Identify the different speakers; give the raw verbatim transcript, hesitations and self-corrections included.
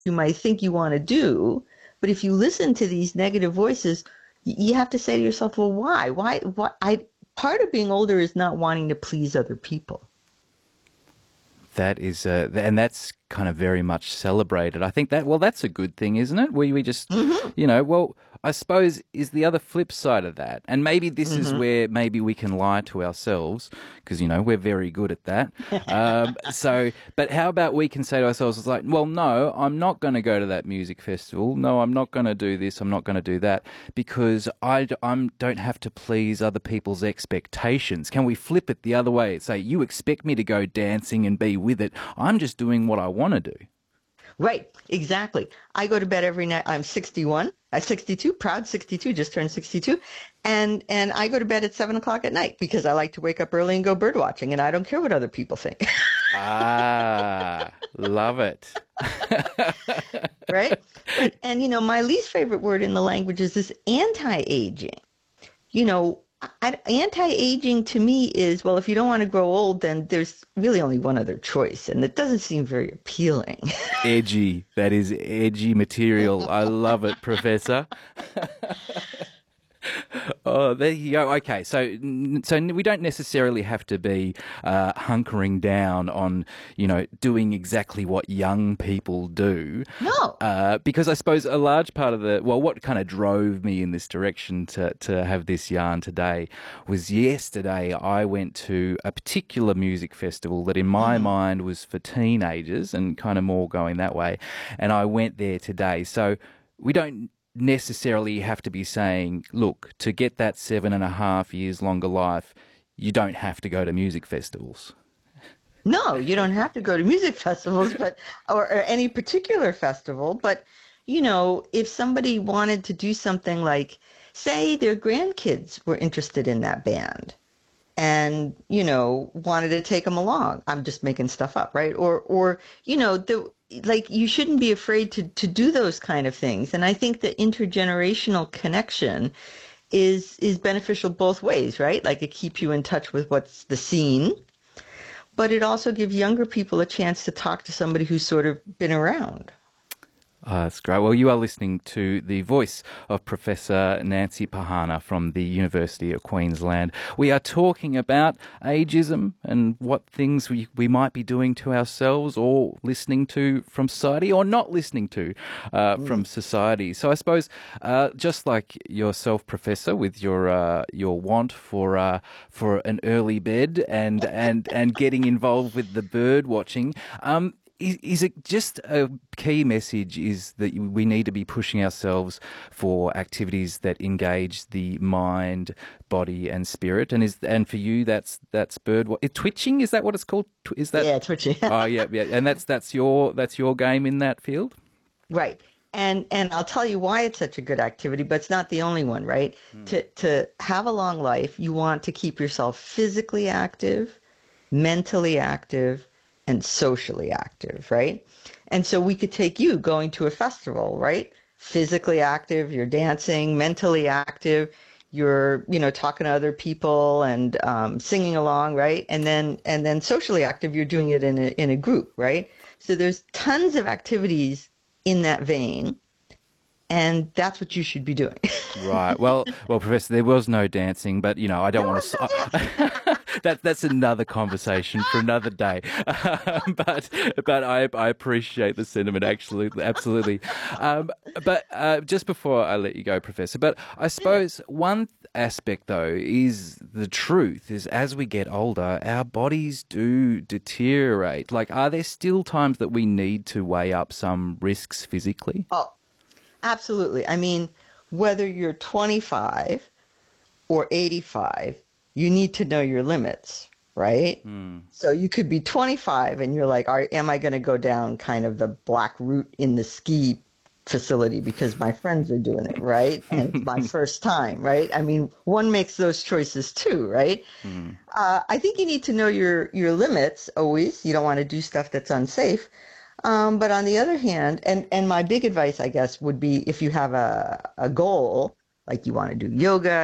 Speaker 1: you might think you want to do. But if you listen to these negative voices, you have to say to yourself, well, why? Why? Why? I part of being older is not wanting to please other people.
Speaker 2: That is, uh, and that's kind of very much celebrated. I think that, well, that's a good thing, isn't it? We we just,
Speaker 1: Hmm.
Speaker 2: you know, well, I suppose is the other flip side of that, and maybe this is
Speaker 1: Hmm.
Speaker 2: where maybe we can lie to ourselves because you know we're very good at that. Um, so, but how about we can say to ourselves, it's like, well, no, I'm not going to go to that music festival. No, I'm not going to do this. I'm not going to do that because I d- I'm, don't have to please other people's expectations. Can we flip it the other way? Say, you expect me to go dancing and be with it. I'm just doing what I want to do.
Speaker 1: Right, exactly. I go to bed every night. I'm sixty-one. I'm sixty-two, proud sixty-two, just turned sixty-two. And and I go to bed at seven o'clock at night because I like to wake up early and go bird watching, and I don't care what other people think.
Speaker 2: Ah, love it.
Speaker 1: Right? But and you know, my least favorite word in the language is this anti-aging. You know, I, anti-aging to me is, well, if you don't want to grow old, then there's really only one other choice, and it doesn't seem very appealing.
Speaker 2: Edgy. That is edgy material. I love it, Professor. Oh, there you go. Okay, so so we don't necessarily have to be uh, hunkering down on, you know, doing exactly what young people do,
Speaker 1: No.
Speaker 2: uh, because I suppose a large part of the well, what kind of drove me in this direction to to have this yarn today was yesterday I went to a particular music festival that in my
Speaker 1: Hmm.
Speaker 2: mind was for teenagers and kind of more going that way, and I went there today. So we don't necessarily have to be saying, look, to get that seven and a half years longer life, you don't have to go to music festivals.
Speaker 1: No, you don't have to go to music festivals, but or, or any particular festival. But you know, if somebody wanted to do something like, say, their grandkids were interested in that band, and you know wanted to take them along, I'm just making stuff up, right? or or you know the like you shouldn't be afraid to to do those kind of things, and I think the intergenerational connection is is beneficial both ways, right? Like it keeps you in touch with what's the scene, but it also gives younger people a chance to talk to somebody who's sort of been around.
Speaker 2: Ah, that's great. Well, you are listening to the voice of Professor Nancy Pahana from the University of Queensland. We are talking about ageism and what things we, we might be doing to ourselves or listening to from society or not listening to uh,
Speaker 1: Mm.
Speaker 2: from society. So I suppose uh, just like yourself, Professor, with your uh, your want for uh, for an early bed and, and, and getting involved with the bird watching, um, is, is it just a key message is that we need to be pushing ourselves for activities that engage the mind, body, and spirit? And is and for you, that's that's bird wa- twitching. Is that what it's called? Tw- Is that?
Speaker 1: Yeah, twitchy.
Speaker 2: Oh yeah, yeah. And that's that's your that's your game in that field.
Speaker 1: Right. And and I'll tell you why it's such a good activity, but it's not the only one, right?
Speaker 2: Hmm.
Speaker 1: To to have a long life, you want to keep yourself physically active, mentally active, and socially active, right? And so we could take you going to a festival, right? Physically active, you're dancing, mentally active, you're, you know, talking to other people and um, singing along, right? And then and then socially active, you're doing it in a in a group, right? So there's tons of activities in that vein, and that's what you should be doing.
Speaker 2: Right. Well, well, Professor, there was no dancing, but you know, I don't
Speaker 1: There
Speaker 2: want
Speaker 1: was no dancing.
Speaker 2: to. that that's another conversation for another day. but but I I appreciate the sentiment. Actually, absolutely. Um, but uh, just before I let you go, Professor, but I suppose one aspect though is the truth is as we get older, our bodies do deteriorate. Like, are there still times that we need to weigh up some risks physically?
Speaker 1: Oh, absolutely. I mean, whether you're twenty-five or eighty-five, you need to know your limits, right?
Speaker 2: Hmm.
Speaker 1: So you could be twenty-five and you're like, Are, am I going to go down kind of the black route in the ski facility because my friends are doing it, right? And it's my first time, right? I mean, one makes those choices too, right?
Speaker 2: Hmm.
Speaker 1: Uh, I think you need to know your your limits always. You don't want to do stuff that's unsafe. Um, but on the other hand, and and my big advice, I guess, would be if you have a a goal, like you want to do yoga,